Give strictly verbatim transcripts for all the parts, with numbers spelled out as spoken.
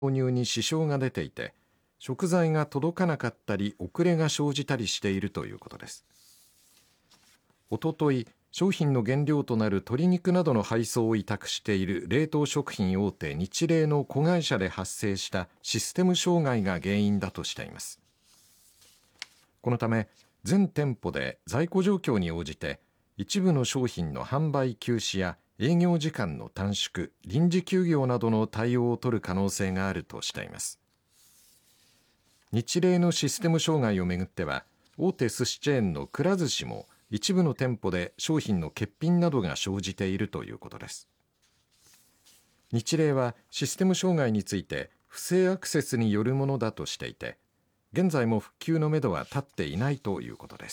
入に支障が出ていて、食材が届かなかったり遅れが生じたりしているということです。おととい、商品の原料となる鶏肉などの配送を委託している冷凍食品大手ニチレイの子会社で発生したシステム障害が原因だとしています。このため全店舗で在庫状況に応じて一部の商品の販売休止や営業時間の短縮、臨時休業などの対応を取る可能性があるとしています。ニチレイのシステム障害をめぐっては、大手寿司チェーンのくら寿司も一部の店舗で商品の欠品などが生じているということです。ニチレイはシステム障害について不正アクセスによるものだとしていて、現在も復旧のめどは立っていないということです。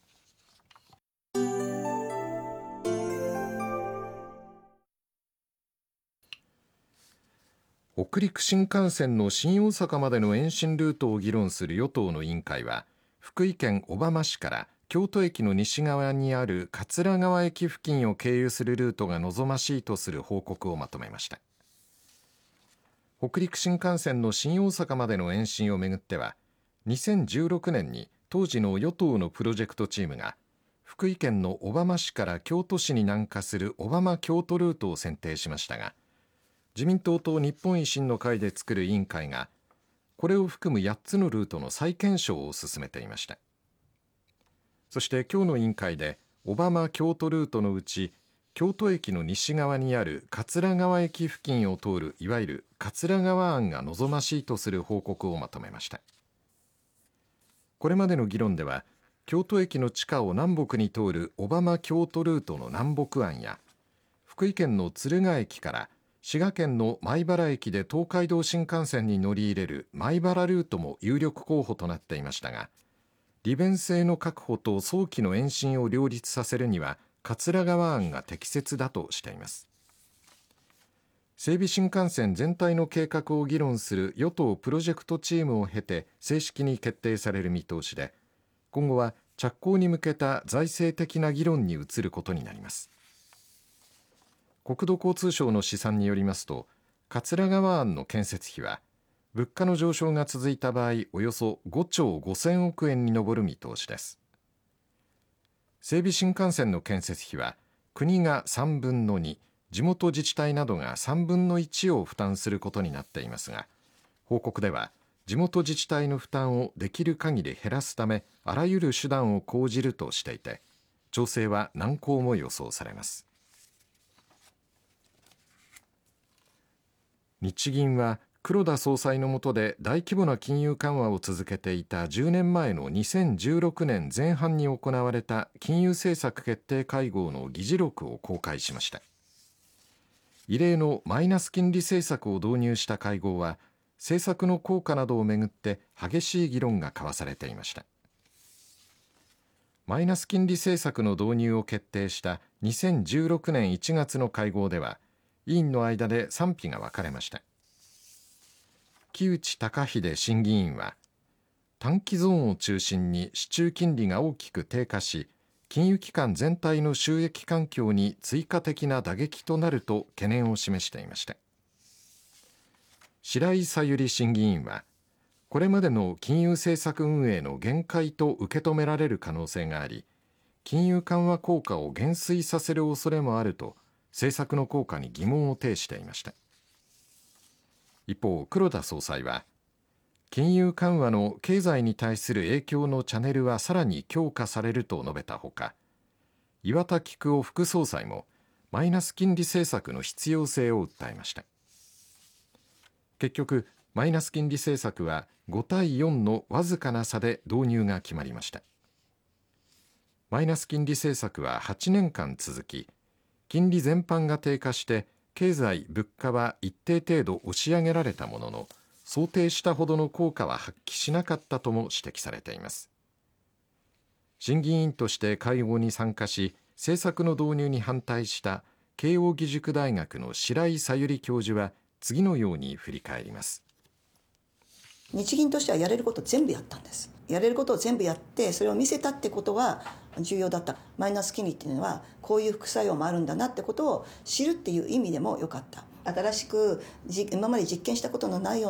北陸新幹線の新大阪までの延伸ルートを議論する与党の委員会は、福井県小浜市から京都駅の西側にある桂川駅付近を経由するルートが望ましいとする報告をまとめました。北陸新幹線の新大阪までの延伸をめぐっては、にせんじゅうろくねんに当時の与党のプロジェクトチームが福井県の小浜市から京都市に南下する小浜京都ルートを選定しましたが、自民党と日本維新の会で作る委員会がこれを含むやっつのルートの再検証を進めていました。そして今日の委員会で小浜京都ルートのうち京都駅の西側にある桂川駅付近を通るいわゆる桂川案が望ましいとする報告をまとめました。これまでの議論では京都駅の地下を南北に通る小浜京都ルートの南北案や福井県の敦賀駅から滋賀県の米原駅で東海道新幹線に乗り入れる米原ルートも有力候補となっていましたが、利便性の確保と早期の延伸を両立させるには桂川案が適切だとしています。整備新幹線全体の計画を議論する与党プロジェクトチームを経て正式に決定される見通しで、今後は着工に向けた財政的な議論に移ることになります。国土交通省の試算によりますと、桂川案の建設費は物価の上昇が続いた場合およそごちょうごせんおくえんに上る見通しです。整備新幹線の建設費は国がさんぶんのに、地元自治体などがさんぶんのいちを負担することになっていますが、報告では地元自治体の負担をできる限り減らすためあらゆる手段を講じるとしていて、調整は難航も予想されます。日銀は黒田総裁の下で大規模な金融緩和を続けていたじゅうねんまえのにせんじゅうろくねんぜん半に行われた金融政策決定会合の議事録を公開しました。異例のマイナス金利政策を導入した会合は、政策の効果などをめぐって激しい議論が交わされていました。マイナス金利政策の導入を決定したにせんじゅうろくねんいちがつの会合では、委員の間で賛否が分かれました。木内登英審議員は、短期ゾーンを中心に市中金利が大きく低下し、金融機関全体の収益環境に追加的な打撃となると懸念を示していました。白井さゆり審議員は、これまでの金融政策運営の限界と受け止められる可能性があり、金融緩和効果を減衰させる恐れもあると政策の効果に疑問を呈していました。一方、黒田総裁は、金融緩和の経済に対する影響のチャネルはさらに強化されると述べたほか、岩田規久夫副総裁もマイナス金利政策の必要性を訴えました。結局、マイナス金利政策はごたいよんのわずかな差で導入が決まりました。マイナス金利政策ははちねんかん続き、金利全般が低下して経済・物価は一定程度押し上げられたものの、想定したほどの効果は発揮しなかったとも指摘されています。審議委員として会合に参加し、政策の導入に反対した慶應義塾大学の白井さゆり教授は次のように振り返ります。 日銀としてはやれること全部やったんです。やれることを全部やってそれを見せたってことは重要だった。マイナス金利っていうのはこういう副作用もあるんだなってことを知るっていう意味でも良かった。新しく今まで実験したことのないような